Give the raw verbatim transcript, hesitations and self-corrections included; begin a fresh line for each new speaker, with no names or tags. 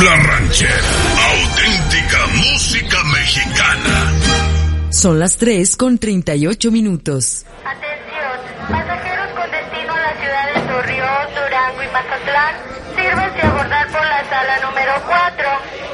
La Ranchera, auténtica música mexicana.
Son las tres con treinta y ocho minutos.
Atención, pasajeros con destino a la ciudad de Torreón, Durango y Mazatlán, sírvanse a abordar por la sala número cuatro.